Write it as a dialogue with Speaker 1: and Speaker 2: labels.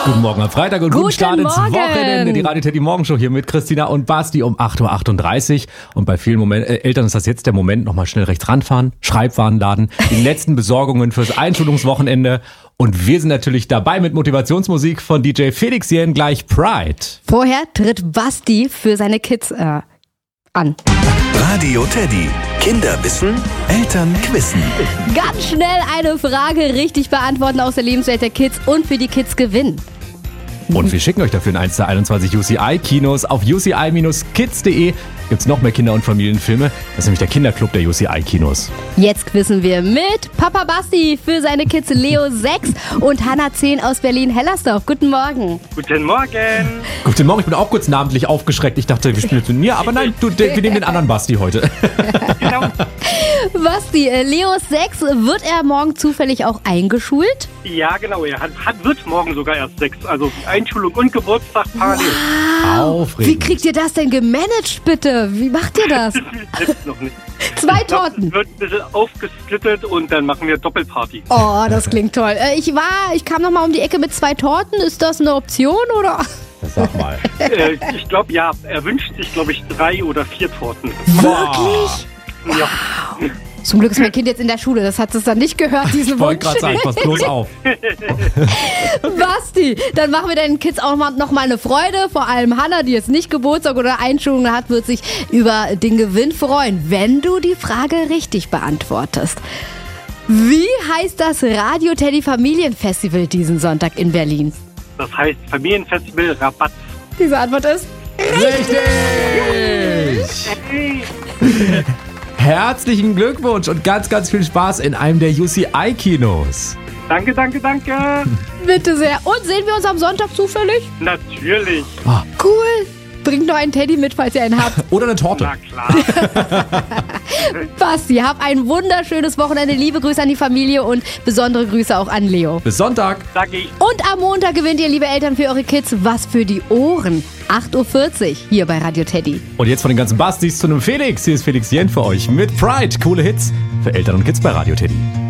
Speaker 1: Guten Morgen am Freitag und guten Start ins Wochenende. Die Radio Teddy Morgenshow hier mit Christina und Basti um 8.38 Uhr. Und bei vielen Eltern ist das jetzt der Moment, nochmal schnell rechts ranfahren, Schreibwaren laden, die letzten Besorgungen fürs Einschulungswochenende. Und wir sind natürlich dabei mit Motivationsmusik von DJ Felix Jen, gleich Pride.
Speaker 2: Vorher tritt Basti für seine Kids an.
Speaker 3: Radio Teddy. Kinder wissen, Eltern quizzen.
Speaker 2: Ganz schnell eine Frage richtig beantworten aus der Lebenswelt der Kids und für die Kids gewinnen.
Speaker 1: Und wir schicken euch dafür in 1 der 21 UCI-Kinos. Auf uci-kids.de gibt es noch mehr Kinder- und Familienfilme. Das ist nämlich der Kinderclub der UCI-Kinos.
Speaker 2: Jetzt quizzen wir mit Papa Basti für seine Kids Leo 6 und Hannah 10 aus Berlin-Hellersdorf. Guten Morgen.
Speaker 4: Guten Morgen.
Speaker 1: Guten Morgen, ich bin auch kurz namentlich aufgeschreckt. Ich dachte, wir spielen jetzt mit mir, aber nein, wir nehmen den anderen Basti heute.
Speaker 4: Genau.
Speaker 2: Basti, Leo 6, wird er morgen zufällig auch eingeschult?
Speaker 4: Ja, genau. Er wird morgen sogar erst 6. Also Einschulung und Geburtstag parallel.
Speaker 1: Aufregend.
Speaker 2: Wie kriegt ihr das denn gemanagt, bitte? Wie macht ihr das?
Speaker 4: Jetzt noch nicht.
Speaker 2: 2 Torten.
Speaker 4: Es wird ein bisschen aufgesplittet und dann machen wir Doppelparty.
Speaker 2: Oh, das klingt toll. Ich kam noch mal um die Ecke mit 2 Torten. Ist das eine Option, oder?
Speaker 1: Sag mal.
Speaker 4: Ich glaube, ja. Er wünscht sich, glaube ich, 3 oder 4 Torten.
Speaker 2: Wirklich?
Speaker 4: Ja.
Speaker 2: Zum Glück ist mein Kind jetzt in der Schule. Das hat es dann nicht gehört, diesen
Speaker 1: Ich wollte
Speaker 2: Wunsch.
Speaker 1: gerade sagen, pass bloß auf.
Speaker 2: Basti, dann machen wir deinen Kids auch noch mal eine Freude. Vor allem Hannah, die jetzt nicht Geburtstag oder Einschulung hat, wird sich über den Gewinn freuen, wenn du die Frage richtig beantwortest. Wie heißt das Radio Teddy Familienfestival diesen Sonntag in Berlin?
Speaker 4: Das heißt Familienfestival Rabatt.
Speaker 2: Diese Antwort ist
Speaker 1: Richtig!
Speaker 4: Hey.
Speaker 1: Herzlichen Glückwunsch und ganz, ganz viel Spaß in einem der UCI-Kinos.
Speaker 4: Danke, danke, danke.
Speaker 2: bitte sehr. Und sehen wir uns am Sonntag zufällig?
Speaker 4: Natürlich.
Speaker 2: Cool. Bringt noch einen Teddy mit, falls ihr einen habt.
Speaker 1: Oder eine Torte.
Speaker 4: Na klar.
Speaker 2: Basti, hab ein wunderschönes Wochenende. Liebe Grüße an die Familie und besondere Grüße auch an Leo.
Speaker 1: Bis Sonntag.
Speaker 4: Sag ich.
Speaker 2: Und am Montag gewinnt ihr, liebe Eltern, für eure Kids was für die Ohren. 8.40 Uhr hier bei Radio Teddy.
Speaker 1: Und jetzt von den ganzen Bastis zu einem Felix. Hier ist Felix Jen für euch mit Pride. Coole Hits für Eltern und Kids bei Radio Teddy.